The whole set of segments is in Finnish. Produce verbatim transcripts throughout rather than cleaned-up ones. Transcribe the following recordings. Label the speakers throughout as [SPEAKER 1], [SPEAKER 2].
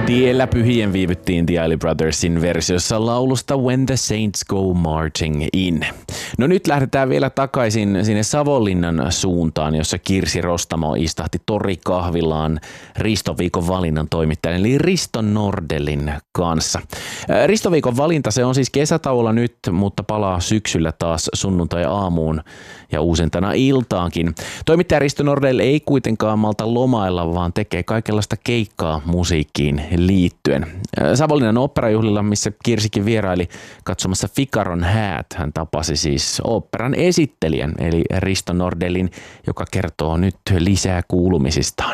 [SPEAKER 1] Tiellä pyhien viivyttiin The Isley Brothersin versiossa laulusta When the Saints Go Marching In. No nyt lähdetään vielä takaisin sinne Savonlinnan suuntaan, jossa Kirsi Rostamo istahti torikahvilaan Ristoviikon valinnan toimittajan eli Risto Nordelin kanssa. Ristoviikon valinta se on siis kesätauolla nyt, mutta palaa syksyllä taas sunnuntai-aamuun ja uusintana iltaankin. Toimittaja Risto Nordel ei kuitenkaan malta lomailla, vaan tekee kaikenlaista keikkaa musiikkiin liittyen. Savonlinnan oopperajuhlilla, missä Kirsikin vieraili katsomassa Figaron häät, hän tapasi siis oopperan esittelijän, eli Risto Nordelin, joka kertoo nyt lisää kuulumisistaan.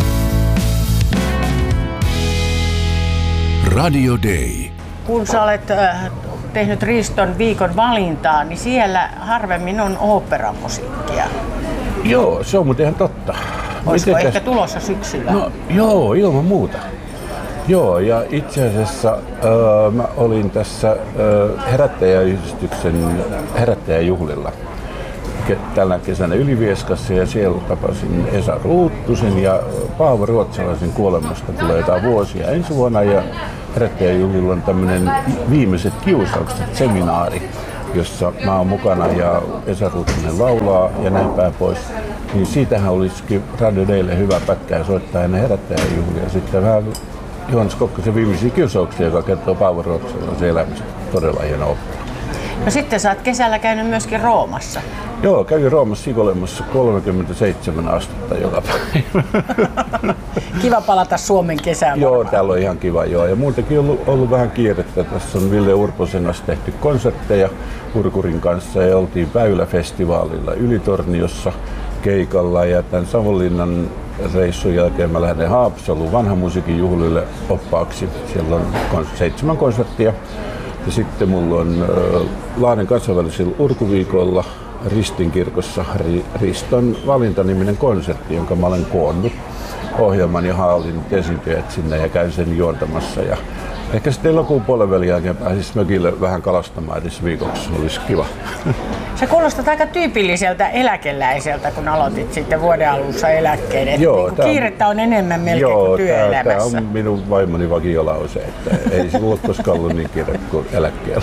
[SPEAKER 2] Radio Day.
[SPEAKER 3] Kun sä olet äh, tehnyt Riston viikon valintaa, niin siellä harvemmin on oopperamusiikkia.
[SPEAKER 4] Joo, se on muuten ihan totta.
[SPEAKER 3] Olisiko
[SPEAKER 4] Mitenkäs...
[SPEAKER 3] ehkä tulossa syksyllä?
[SPEAKER 4] No joo, ilman muuta. Joo, ja itse asiassa äh, mä olin tässä äh, herättäjäyhdistyksen herättäjäjuhlilla tällä kesänä Ylivieskassa ja siellä tapasin Esa Ruuttusen ja Paavo Ruotsalaisen kuolemasta tulee jotain vuosia ensi vuonna ja herättäjäjuhlilla on tämmöinen viimeiset kiusaukset seminaari, jossa mä oon mukana ja Esa Ruuttunen laulaa ja näin päin pois. Niin siitähän olisikin Radio Daylle hyvä pätkää soittaa ennen herättäjäjuhlia. Sitten vähän Johannes Kokkosen viimeisiä kiusauksia, joka kertoo Paavo Ruotsalaisen elämästä. Todella hieno opera.
[SPEAKER 3] No sitten sä oot kesällä käynyt myöskin Roomassa.
[SPEAKER 4] Joo, kävin Roomassa sikolemassa kolmekymmentäseitsemän astetta joka päivä.
[SPEAKER 3] Kiva palata Suomen kesään.
[SPEAKER 4] Joo, täällä on ihan kiva. Joo. Ja muutenkin on ollut, ollut vähän kiirettä. Tässä on Ville Urposen kanssa tehty konsertteja Urkurin kanssa ja oltiin Väylä-festivaalilla Ylitorniossa keikalla. Ja tämän Savonlinnan reissun jälkeen mä lähden Haapsaluun vanhan musiikin juhlille oppaaksi. Siellä on seitsemän konserttia. Ja sitten mulla on äh, Lahden kansainvälisellä urkuviikolla Ristin kirkossa Riston valintaniminen konsertti, jonka mä olen koonnut ohjelman ja haalin esiintyjät sinne ja käyn sen juontamassa. Ja ehkä sitten elokuun puolen välin jälkeen pääsis mökille vähän kalastamaan edes viikoksi, olisi kiva.
[SPEAKER 3] Sä kuulostat aika tyypilliseltä eläkeläiseltä, kun aloitit sitten vuoden alussa eläkkeelle.
[SPEAKER 4] Joo,
[SPEAKER 3] niin kiirettä on enemmän melkein
[SPEAKER 4] joo,
[SPEAKER 3] kuin työelämässä.
[SPEAKER 4] Tämä on minun vaimoni vakiolause, että ei sinulla ole koskaan ollut niin kiire kuin eläkkeellä.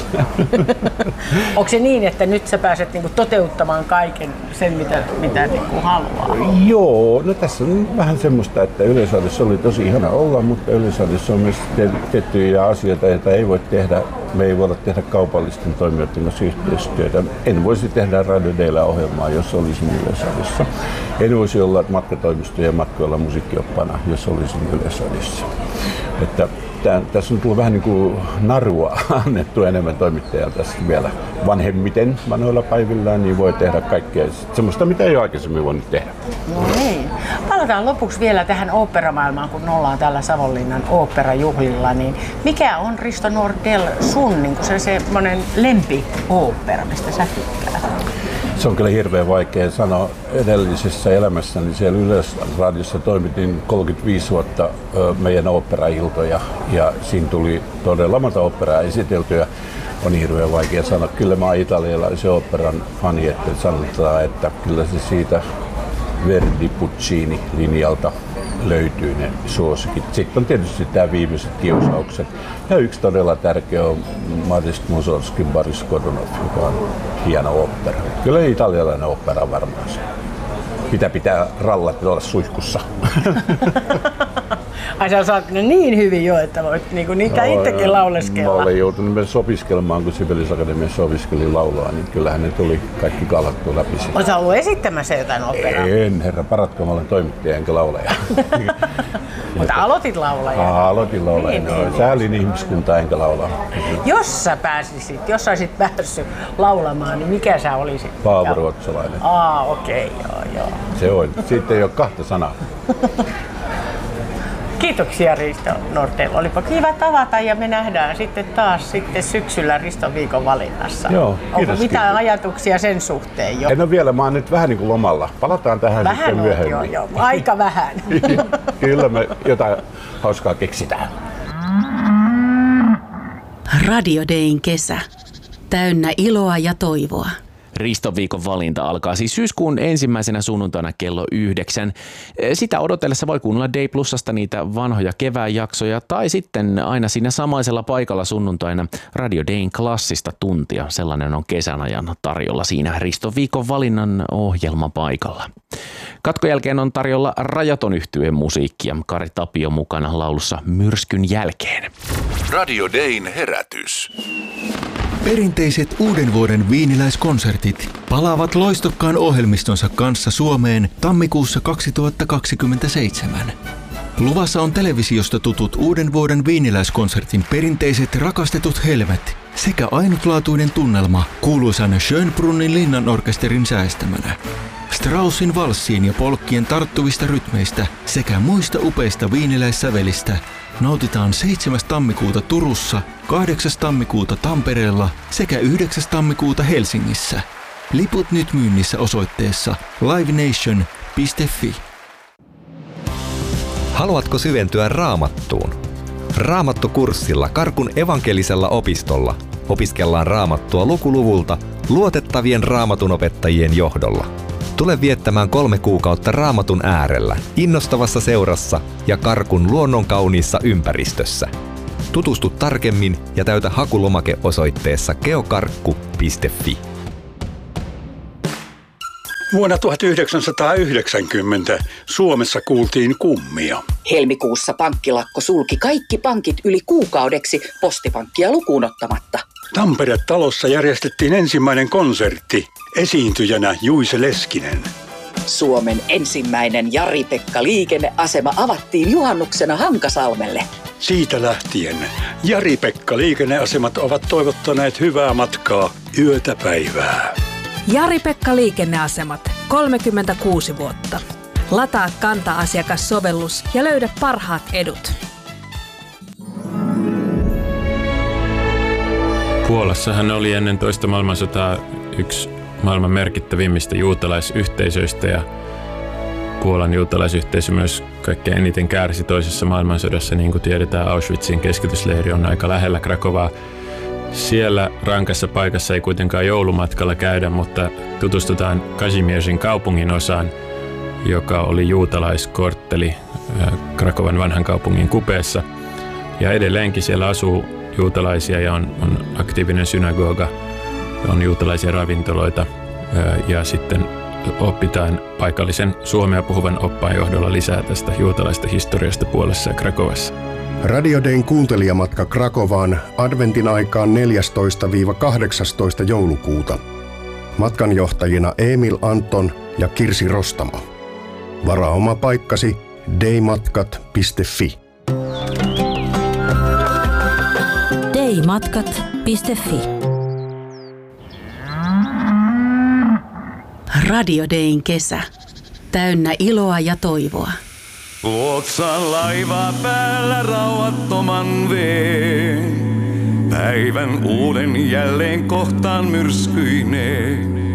[SPEAKER 3] Onko se niin, että nyt sä pääset niinku toteuttamaan kaiken sen, mitä, mitä niinku haluaa?
[SPEAKER 4] Joo, no tässä on vähän semmoista, että Yleisradiossa oli tosi ihana olla, mutta Yleisradiossa on myös tiettyjä asioita, joita ei voi tehdä. Me ei voida tehdä kaupallisten toimijoiden kanssa yhteistyötä. En voisi tehdä Radio Daylla ohjelmaa, jos olisin Yleisradiossa. En voisi olla matkatoimistojen matkoilla musiikkioppana, jos olisin Yleisradiossa. Että tämän, tässä on tullut vähän niin kuin narua annettu enemmän toimittajaa tässä vielä vanhemmiten vanhoilla päivillään, niin voi tehdä kaikkea semmoista, mitä ei ole aikaisemmin voinut tehdä.
[SPEAKER 3] No niin. Palataan lopuksi vielä tähän oopperamaailmaan, kun ollaan täällä Savonlinnan oopperajuhlilla. Niin mikä on, Risto Nordel, sun niin se semmoinen lempiooppera, mistä sä tykkäät?
[SPEAKER 4] Se on kyllä hirveän vaikea sanoa. Edellisessä elämässäni siellä Yleisradiossa toimitin kolmekymmentäviisi vuotta meidän oopperailtoja ja siinä tuli todella monta oopperaa esiteltyä. On hirveän vaikea sanoa. Kyllä mä oon italialaisen oopperan fani, että sanotaan, että kyllä se siitä Verdi Puccini linjalta löytyy ne suosikit. Sitten on tietysti tämä viimeiset kiusaukset. Ja yksi todella tärkeä on Modest Musorgskin Boris Godunov, joka on hieno ooppera. Kyllä italialainen ooppera on varmaan se. Mitä pitää rallat olla suihkussa.
[SPEAKER 3] Ai sä osaat niin hyvin jo, että voit niinku niitä no, itsekin lauleskella.
[SPEAKER 4] Mä olen joutunut myös opiskelemaan, kun Sibelius Akatemiassa opiskelin laulaa, niin kyllähän ne tuli kaikki kallattu läpi.
[SPEAKER 3] Oletko sä ollut esittämässä jotain operaa?
[SPEAKER 4] En, herra paratko, mä olen toimittaja enkä laulaja.
[SPEAKER 3] Mutta aloitit laulaja?
[SPEAKER 4] Aloitin laulaja, niin, no, niin, säälin niin. ihmiskuntaa enkä laulaa.
[SPEAKER 3] Jos sä pääsisit, jos sä olisit päässyt laulamaan, niin mikä sä olisit?
[SPEAKER 4] Paavo Ruotsalainen.
[SPEAKER 3] Aa, okei, okay, joo, joo.
[SPEAKER 4] Se on. Sitten ei ole kahta sanaa.
[SPEAKER 3] Kiitoksia Risto Nordel. Olipa kiva tavata ja me nähdään sitten taas sitten syksyllä Riston viikon valinnassa.
[SPEAKER 4] Joo, kiitos,
[SPEAKER 3] onko mitään
[SPEAKER 4] kiitos.
[SPEAKER 3] ajatuksia sen suhteen jo?
[SPEAKER 4] En ole vielä, mä oon nyt vähän niin kuin lomalla. Palataan tähän
[SPEAKER 3] vähän
[SPEAKER 4] sitten myöhemmin.
[SPEAKER 3] Vähän jo, jo, aika vähän.
[SPEAKER 4] Kyllä me jotain hauskaa keksitään.
[SPEAKER 5] Radio Dayn kesä. Täynnä iloa ja toivoa.
[SPEAKER 1] Riston viikon valinta alkaa siis syyskuun ensimmäisenä sunnuntaina kello yhdeksän. Sitä odotellessa voi kuunnella Day Plusasta niitä vanhoja kevään jaksoja tai sitten aina siinä samaisella paikalla sunnuntaina Radio Dayn klassista tuntia. Sellainen on kesän ajan tarjolla siinä Riston viikon valinnan ohjelmapaikalla. Katkon jälkeen on tarjolla Rajaton yhtyeen musiikkia. Kari Tapio mukana laulussa Myrskyn jälkeen.
[SPEAKER 2] Radio Dayn herätys.
[SPEAKER 5] Perinteiset uuden vuoden viiniläiskonsertit palaavat loistokkaan ohjelmistonsa kanssa Suomeen tammikuussa kaksituhattakaksikymmentäseitsemän. Luvassa on televisiosta tutut uuden vuoden viiniläiskonsertin perinteiset rakastetut helmet sekä ainutlaatuinen tunnelma kuuluisan Schönbrunnin linnanorkesterin säästämänä. Straussin valssien ja polkkien tarttuvista rytmeistä sekä muista upeista viiniläissävelistä nautitaan seitsemäs tammikuuta Turussa, kahdeksas tammikuuta Tampereella sekä yhdeksäs tammikuuta Helsingissä. Liput nyt myynnissä osoitteessa livenation piste fi.
[SPEAKER 6] Haluatko syventyä Raamattuun? Raamattukurssilla Karkun evankelisella opistolla opiskellaan Raamattua lukuluvulta luotettavien raamatunopettajien johdolla. Tule viettämään kolme kuukautta Raamatun äärellä, innostavassa seurassa ja Karkun luonnonkauniissa ympäristössä. Tutustu tarkemmin ja täytä hakulomake osoitteessa geokarkku piste fi.
[SPEAKER 7] Vuonna tuhatyhdeksänsataayhdeksänkymmentä Suomessa kuultiin kummia.
[SPEAKER 8] Helmikuussa pankkilakko sulki kaikki pankit yli kuukaudeksi postipankkia lukuun ottamatta.
[SPEAKER 7] Tampere-talossa järjestettiin ensimmäinen konsertti. Esiintyjänä Juise Leskinen.
[SPEAKER 8] Suomen ensimmäinen Jari-Pekka liikenneasema avattiin juhannuksena Hankasalmelle.
[SPEAKER 7] Siitä lähtien Jari-Pekka liikenneasemat ovat toivottaneet hyvää matkaa yötä päivää.
[SPEAKER 9] Jari-Pekka liikenneasemat, kolmekymmentäkuusi vuotta. Lataa Kanta-asiakassovellus ja löydä parhaat edut.
[SPEAKER 10] Puolassahan oli ennen toista maailmansotaa yksi maailman merkittävimmistä juutalaisyhteisöistä ja Puolan juutalaisyhteisö myös kaikkein eniten kärsi toisessa maailmansodassa. Niin kuin tiedetään, Auschwitzin keskitysleiri on aika lähellä Krakovaa. Siellä rankassa paikassa ei kuitenkaan joulumatkalla käydä, mutta tutustutaan Kazimierzin kaupungin osaan, joka oli juutalaiskortteli Krakovan vanhan kaupungin kupeessa. Ja edelleenkin siellä asuu juutalaisia ja on, on aktiivinen synagoga, on juutalaisia ravintoloita ja sitten opitaan paikallisen suomea puhuvan oppaan johdolla lisää tästä juutalaista historiasta Puolassa ja Krakovassa.
[SPEAKER 11] Radio Dayn kuuntelijamatka Krakovaan adventin aikaan neljästoista kahdeksastoista joulukuuta. Matkanjohtajina Emil Anton ja Kirsi Rostamo. Varaa oma paikkasi daymatkat piste fi.
[SPEAKER 9] daymatkat piste fi.
[SPEAKER 12] Radio Dayn kesä. Täynnä iloa ja toivoa.
[SPEAKER 13] Luotsan laiva päällä rauhattoman veen. Päivän uuden jälleen kohtaan myrskyineen.